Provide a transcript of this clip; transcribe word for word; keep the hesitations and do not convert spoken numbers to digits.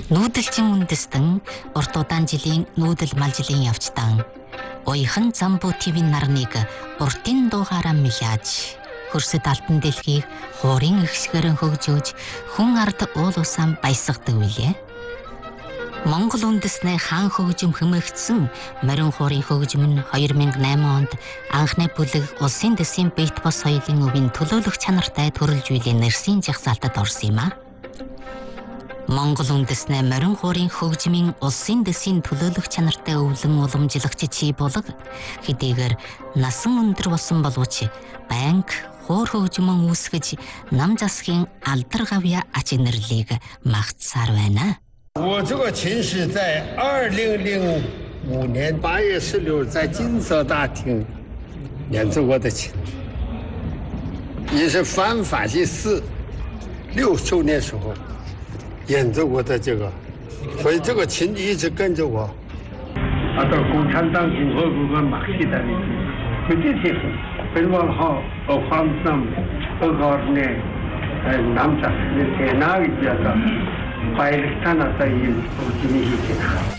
Нүүдэлчин үндэстэн урт удаан жилийн нүүдэл мал жилийн явцдан уяхан замбуу твийн нарныг уртын дуугаараа мэляаж хөрсөд алтан дэлхийг хуурын ихсгэрэн хөгжөөж хүн ард уул усаан баясгадаг билээ. Монгол үндэснээ хаан хөгжим хэмээгдсэн морин хуурын хөгжим нь хоёр мянган найман онд анхны бүлэг улсын дэсийн бит бос соёлын өвийн төлөөлөх чанартай төрөлж үеийн нэрсийн жагсаалтад орсон юм а. Монгол үндэснээ морин хуурын хөгжмийн улсын дэсийн төлөөлөх чанартай өвлөн уламжлагч чи болог хэдийгээр насан өндөр болсон боловч банк хуур хөгжмөн үүсгэж нам засгийн алдар гавья ач инэрлийг магтсаар байна. 我这个琴是在二零零五年八月十六日在金色大厅演奏过的琴，也是反法西斯六周年时候演奏过的这个，所以这个琴一直跟着我。啊，到共产党共和国马克思的那个，会这些，比如好，呃，黄山，呃，好呢，呃，南山那些哪个叫做？ Баялагтаа надаа ийм үгний хийх.